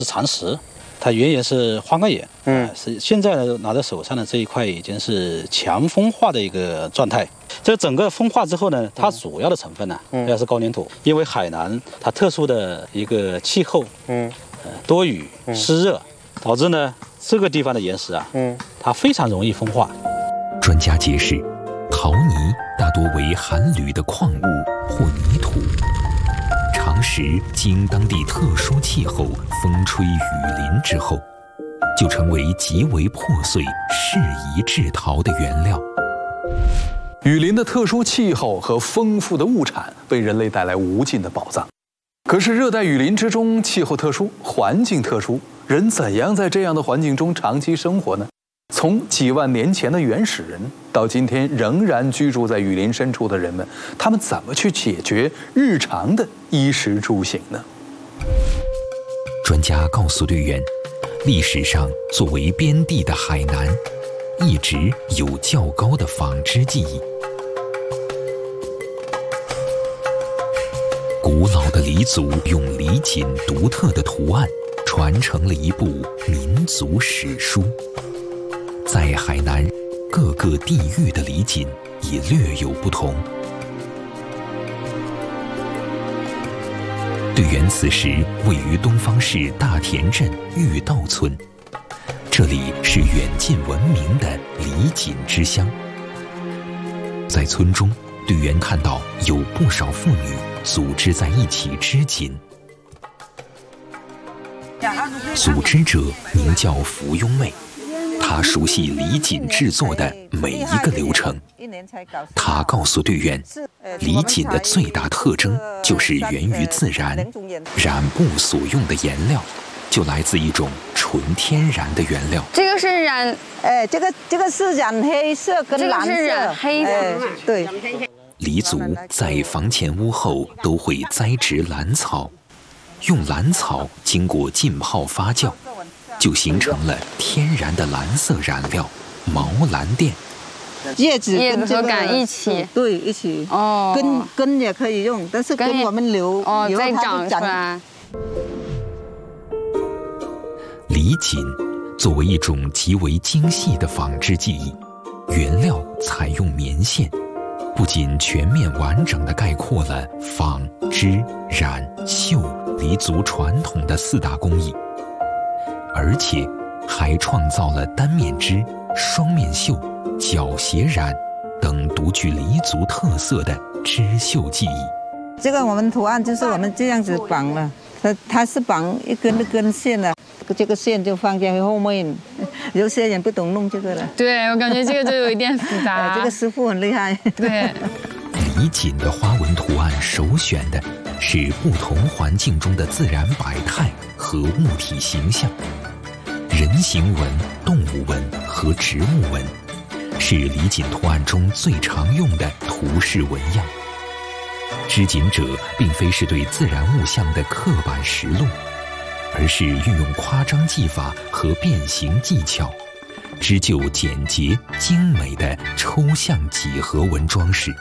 常识，它原也是花岗岩，是现在拿在手上的这一块已经是强风化的一个状态。这整个风化之后呢，它主要的成分呢，要是高岭土，因为海南它特殊的一个气候，多雨湿热，导致呢这个地方的岩石啊，它非常容易风化。 专家解释，陶泥大多为含铝的矿物或泥土。常时经当地特殊气候风吹雨淋之后，就成为极为破碎、适宜制陶的原料。 雨林的特殊气候和丰富的物产为人类带来无尽的宝藏。可是热带雨林之中气候特殊，环境特殊，人怎样在这样的环境中长期生活呢？从几万年前的原始人到今天仍然居住在雨林深处的人们，他们怎么去解决日常的衣食住行呢？ 专家告诉队员，历史上作为边地的海南，一直有较高的纺织技艺。古老的黎族用黎锦独特的图案，传承了一部民族史书。在海南，各个地域的黎锦也略有不同。队员此时位于东方市大田镇玉道村，这里是远近闻名的黎锦之乡。在村中，队员看到有不少妇女组织在一起织锦。组织者名叫福庸妹，她熟悉黎锦制作的每一个流程。她告诉队员，黎锦的最大特征就是源于自然，染布所用的颜料就来自一种纯天然的原料。 这个是染， 这个是染黑色跟蓝色， 这个是染黑的， 对。 黎族在房前屋后都会栽植兰草，用兰草经过浸泡发酵，就形成了天然的蓝色染料毛蓝靛。 叶子和杆一起， 对，一起。根也可以用，但是根我们留再长出来。 黎锦作为一种极为精细的纺织技艺，原料采用棉线，不仅全面完整地概括了纺、织、染、绣黎族传统的4大工艺，而且还创造了单面织、双面绣、角斜染等独具黎族特色的织绣技艺。 这个我们图案就是我们这样子绑了，它是绑一根一根线的，这个线就放在后面。有些人不懂弄这个了。 对，我感觉这个就有一点复杂。 这个师傅很厉害。 对。 黎锦的花纹图案首选的是不同环境中的自然百态和物体形象。人形纹、动物纹和植物纹是黎锦图案中最常用的图式纹样。织锦者并非是对自然物象的刻板实录，而是运用夸张技法和变形技巧，织就简洁精美的抽象几何纹装饰。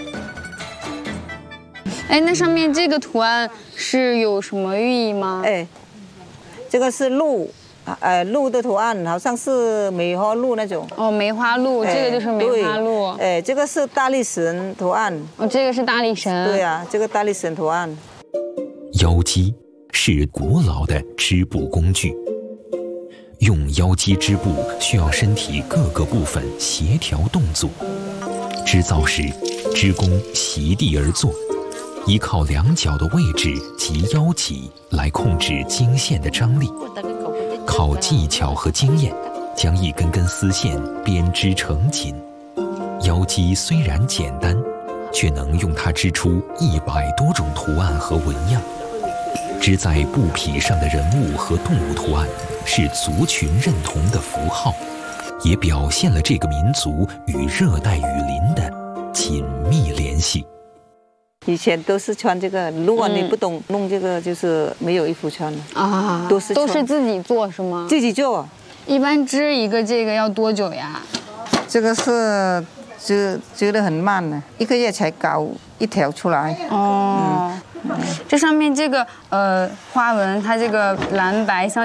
那上面这个图案是有什么寓意吗？ 这个是鹿。鹿的图案好像是梅花鹿那种。 梅花鹿，这个就是梅花鹿。 这个是大力神图案。 这个是大力神。 对啊，这个大力神图案。 腰机是古老的织布工具，用腰机织布需要身体各个部分协调动作。织造时，织工席地而坐，依靠两脚的位置及腰脊来控制经线的张力。靠技巧和经验，将一根根丝线编织成锦。腰机虽然简单，却能用它织出100多种图案和纹样。织在布匹上的人物和动物图案是族群认同的符号，也表现了这个民族与热带雨林的紧密联系。 以前都是穿这个，如果你不懂弄这个，就是没有衣服穿了啊。都是自己做是吗？ 自己做。 一般织一个这个要多久呀？ 这个是织得很慢的，1个月才搞1条出来。 这上面这个花纹，它这个蓝白相